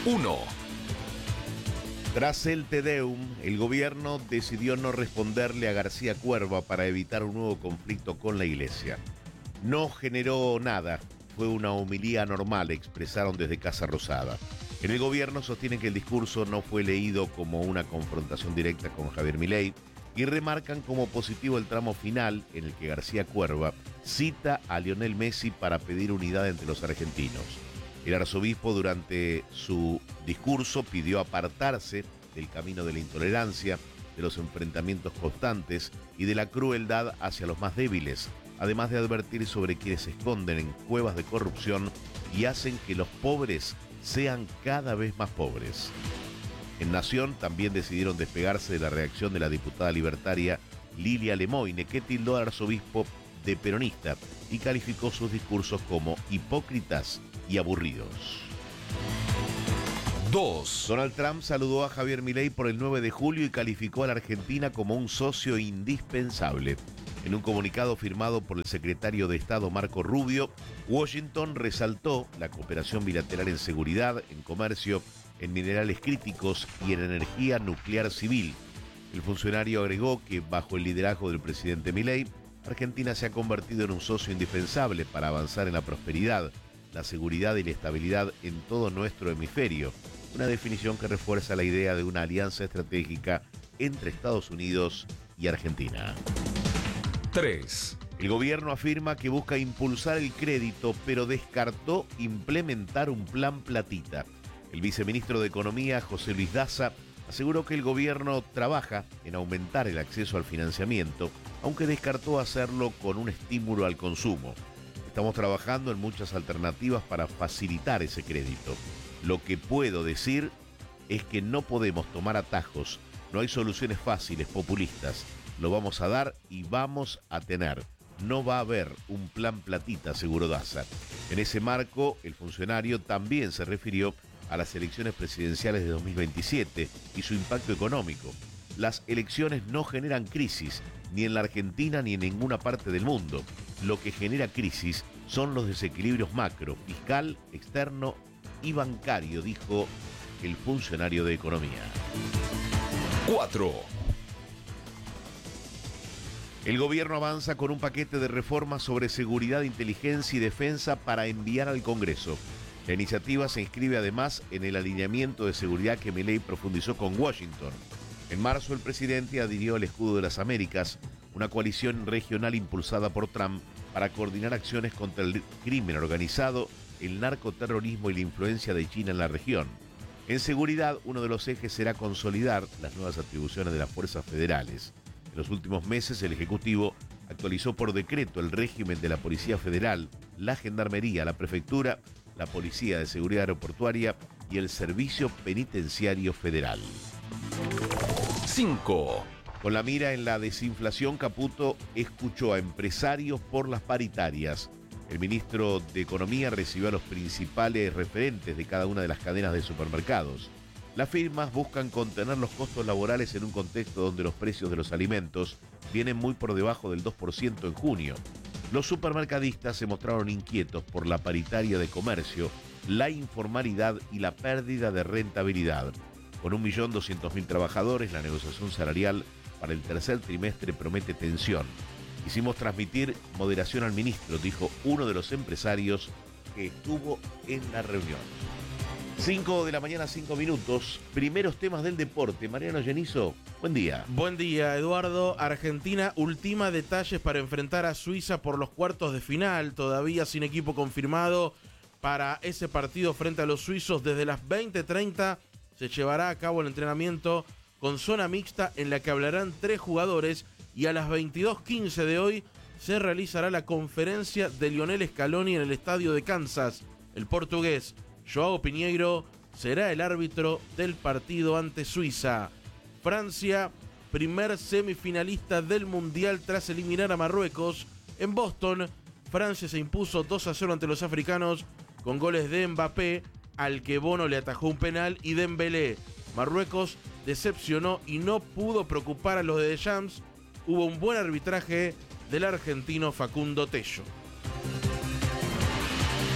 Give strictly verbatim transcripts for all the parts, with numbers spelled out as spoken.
uno. Tras el Te Deum, el gobierno decidió no responderle a García Cuerva para evitar un nuevo conflicto con la iglesia. No generó nada, fue una homilía normal, expresaron desde Casa Rosada. En el gobierno sostienen que el discurso no fue leído como una confrontación directa con Javier Milei y remarcan como positivo el tramo final en el que García Cuerva cita a Lionel Messi para pedir unidad entre los argentinos. El arzobispo durante su discurso pidió apartarse del camino de la intolerancia, de los enfrentamientos constantes y de la crueldad hacia los más débiles, además de advertir sobre quienes se esconden en cuevas de corrupción y hacen que los pobres sean cada vez más pobres. En Nación también decidieron despegarse de la reacción de la diputada libertaria Lilia Lemoine, que tildó al arzobispo de peronista y calificó sus discursos como hipócritas y aburridos. dos. Donald Trump saludó a Javier Milei por el nueve de julio y calificó a la Argentina como un socio indispensable. En un comunicado firmado por el secretario de Estado Marco Rubio, Washington resaltó la cooperación bilateral en seguridad, en comercio, en minerales críticos y en energía nuclear civil. El funcionario agregó que bajo el liderazgo del presidente Milei, Argentina se ha convertido en un socio indispensable para avanzar en la prosperidad, la seguridad y la estabilidad en todo nuestro hemisferio, una definición que refuerza la idea de una alianza estratégica entre Estados Unidos y Argentina. tres. El gobierno afirma que busca impulsar el crédito, pero descartó implementar un plan platita. El viceministro de Economía, José Luis Daza, aseguró que el gobierno trabaja en aumentar el acceso al financiamiento, aunque descartó hacerlo con un estímulo al consumo. Estamos trabajando en muchas alternativas para facilitar ese crédito. Lo que puedo decir es que no podemos tomar atajos, no hay soluciones fáciles, populistas. Lo vamos a dar y vamos a tener. No va a haber un plan platita, aseguró Daza. En ese marco, el funcionario también se refirió a las elecciones presidenciales de dos mil veintisiete y su impacto económico. Las elecciones no generan crisis, ni en la Argentina ni en ninguna parte del mundo. Lo que genera crisis son los desequilibrios macro, fiscal, externo y bancario, dijo el funcionario de Economía. cuatro. El gobierno avanza con un paquete de reformas sobre seguridad, inteligencia y defensa para enviar al Congreso. La iniciativa se inscribe además en el alineamiento de seguridad que Milei profundizó con Washington. En marzo, el presidente adhirió al Escudo de las Américas, una coalición regional impulsada por Trump para coordinar acciones contra el crimen organizado, el narcoterrorismo y la influencia de China en la región. En seguridad, uno de los ejes será consolidar las nuevas atribuciones de las fuerzas federales. En los últimos meses, el Ejecutivo actualizó por decreto el régimen de la Policía Federal, la Gendarmería, la Prefectura, la Policía de Seguridad Aeroportuaria y el Servicio Penitenciario Federal. cinco. Con la mira en la desinflación, Caputo escuchó a empresarios por las paritarias. El ministro de Economía recibió a los principales referentes de cada una de las cadenas de supermercados. Las firmas buscan contener los costos laborales en un contexto donde los precios de los alimentos vienen muy por debajo del dos por ciento en junio. Los supermercadistas se mostraron inquietos por la paritaria de comercio, la informalidad y la pérdida de rentabilidad. Con un millón doscientos mil trabajadores, la negociación salarial para el tercer trimestre promete tensión. Quisimos transmitir moderación al ministro, dijo uno de los empresarios que estuvo en la reunión. cinco de la mañana, cinco minutos. Primeros temas del deporte. Mariano Genizo, buen día. Buen día, Eduardo. Argentina ultima detalles para enfrentar a Suiza por los cuartos de final, todavía sin equipo confirmado para ese partido frente a los suizos. Desde las veinte treinta se llevará a cabo el entrenamiento con zona mixta en la que hablarán tres jugadores y a las veintidós quince de hoy se realizará la conferencia de Lionel Scaloni en el estadio de Kansas. El portugués João Pinheiro será el árbitro del partido ante Suiza. Francia, primer semifinalista del Mundial tras eliminar a Marruecos. En Boston, Francia se impuso dos a cero ante los africanos con goles de Mbappé, al que Bono le atajó un penal, y Dembélé. Marruecos decepcionó y no pudo preocupar a los de Deschamps. Hubo un buen arbitraje del argentino Facundo Tello.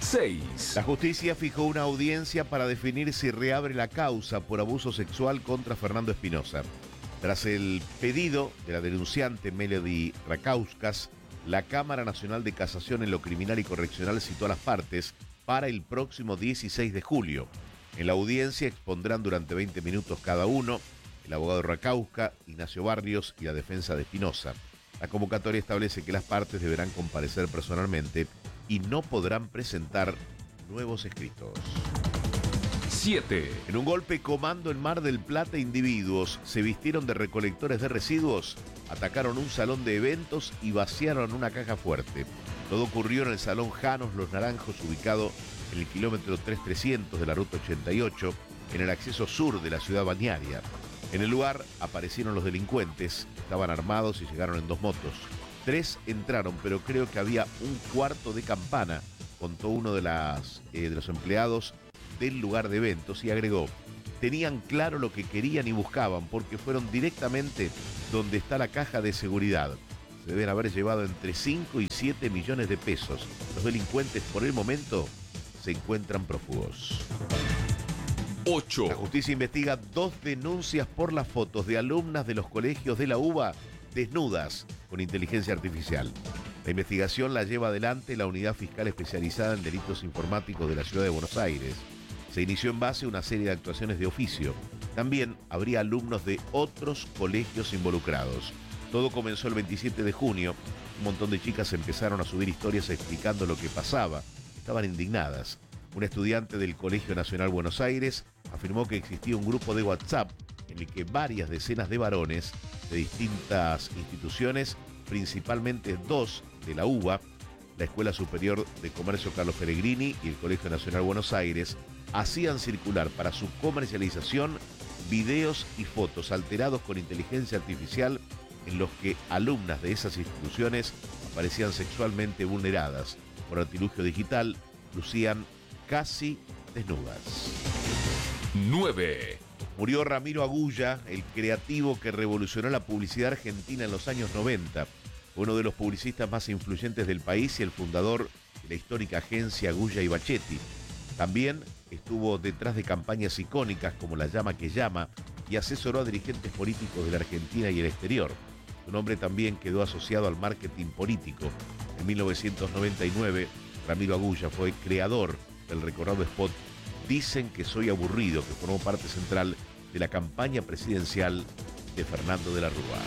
seis. La justicia fijó una audiencia para definir si reabre la causa por abuso sexual contra Fernando Espinosa. Tras el pedido de la denunciante Melody Rakauskas, la Cámara Nacional de Casación en lo Criminal y Correccional citó a las partes para el próximo dieciséis de julio. En la audiencia expondrán durante veinte minutos cada uno el abogado Rakauska, Ignacio Barrios y la defensa de Espinosa. La convocatoria establece que las partes deberán comparecer personalmente y no podrán presentar nuevos escritos. siete. En un golpe comando en Mar del Plata, individuos se vistieron de recolectores de residuos, atacaron un salón de eventos y vaciaron una caja fuerte. Todo ocurrió en el Salón Janos Los Naranjos, ubicado en el kilómetro tres trescientos de la ruta ochenta y ocho, en el acceso sur de la ciudad balnearia. En el lugar aparecieron los delincuentes, estaban armados y llegaron en dos motos. Tres entraron, pero creo que había un cuarto de campana, contó uno de, las, eh, de los empleados del lugar de eventos y agregó: tenían claro lo que querían y buscaban porque fueron directamente donde está la caja de seguridad. Se deben haber llevado entre cinco y siete millones de pesos. Los delincuentes por el momento se encuentran prófugos. ocho. La justicia investiga dos denuncias por las fotos de alumnas de los colegios de la UBA desnudas con inteligencia artificial. La investigación la lleva adelante la Unidad Fiscal Especializada en Delitos Informáticos de la Ciudad de Buenos Aires. Se inició en base a una serie de actuaciones de oficio. También habría alumnos de otros colegios involucrados. Todo comenzó el veintisiete de junio. Un montón de chicas empezaron a subir historias explicando lo que pasaba. Estaban indignadas. Un estudiante del Colegio Nacional Buenos Aires afirmó que existía un grupo de WhatsApp en el que varias decenas de varones de distintas instituciones, principalmente dos de la UBA, la Escuela Superior de Comercio Carlos Pellegrini y el Colegio Nacional Buenos Aires, hacían circular para su comercialización videos y fotos alterados con inteligencia artificial en los que alumnas de esas instituciones aparecían sexualmente vulneradas. Por artilugio digital, lucían casi desnudas. nueve. Murió Ramiro Agulla, el creativo que revolucionó la publicidad argentina en los años noventa. Uno de los publicistas más influyentes del país y el fundador de la histórica agencia Agulla y Bachetti. También estuvo detrás de campañas icónicas como La Llama que Llama y asesoró a dirigentes políticos de la Argentina y el exterior. Su nombre también quedó asociado al marketing político. En mil novecientos noventa y nueve, Ramiro Agulla fue creador del recordado spot Dicen que soy aburrido, que formó parte central de la campaña presidencial de Fernando de la Rúa.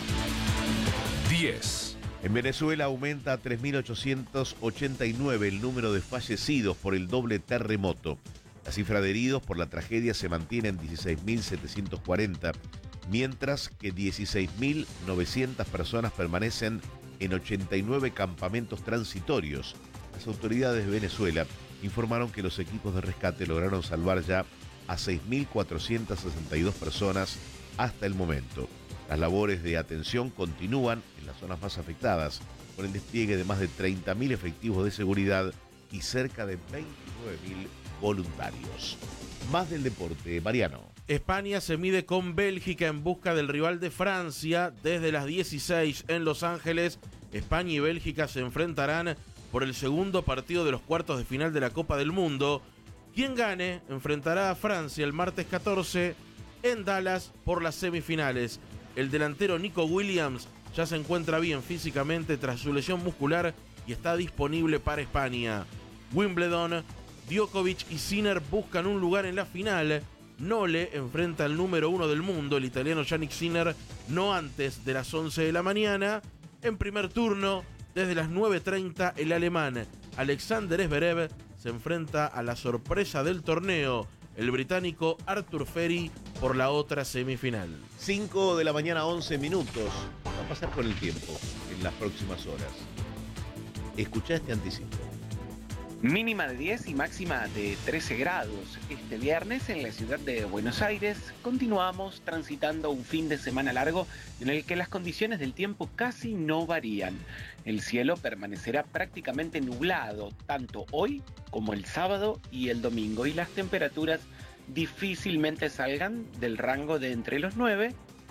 diez. En Venezuela aumenta a tres mil ochocientos ochenta y nueve el número de fallecidos por el doble terremoto. La cifra de heridos por la tragedia se mantiene en dieciséis mil setecientos cuarenta, mientras que dieciséis mil novecientas personas permanecen en ochenta y nueve campamentos transitorios. Las autoridades de Venezuela informaron que los equipos de rescate lograron salvar ya a seis mil cuatrocientas sesenta y dos personas hasta el momento. Las labores de atención continúan en las zonas más afectadas, con el despliegue de más de treinta mil efectivos de seguridad y cerca de veintinueve mil voluntarios. Más del deporte, Mariano. España se mide con Bélgica en busca del rival de Francia desde las dieciséis en Los Ángeles. España y Bélgica se enfrentarán por el segundo partido de los cuartos de final de la Copa del Mundo. Quien gane enfrentará a Francia el martes catorce en Dallas por las semifinales. El delantero Nico Williams ya se encuentra bien físicamente tras su lesión muscular y está disponible para España. Wimbledon, Djokovic y Sinner buscan un lugar en la final. Nole enfrenta al número uno del mundo, el italiano Jannik Sinner, no antes de las once de la mañana. En primer turno, desde las nueve treinta, el alemán Alexander Zverev se enfrenta a la sorpresa del torneo, el británico Arthur Ferry, por la otra semifinal. cinco de la mañana, once minutos. Va a pasar con el tiempo en las próximas horas. Escuchá este anticipo. Mínima de diez y máxima de trece grados. Este viernes en la ciudad de Buenos Aires continuamos transitando un fin de semana largo en el que las condiciones del tiempo casi no varían. El cielo permanecerá prácticamente nublado tanto hoy como el sábado y el domingo y las temperaturas difícilmente salgan del rango de entre los nueve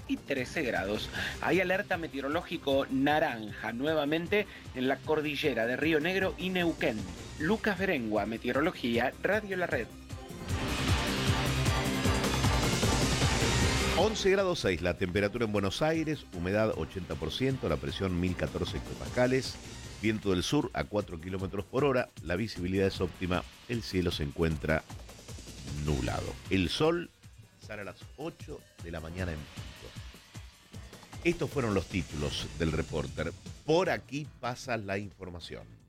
y trece grados. Hay alerta meteorológico naranja nuevamente en la cordillera de Río Negro y Neuquén. Lucas Berengua, Meteorología, Radio La Red. once grados seis la temperatura en Buenos Aires, humedad ochenta por ciento, la presión mil catorce hectopascales, viento del sur a cuatro kilómetros por hora, la visibilidad es óptima, el cielo se encuentra nublado. El sol sale a las ocho de la mañana en punto. Estos fueron los títulos del Reporter. Por aquí pasa la información.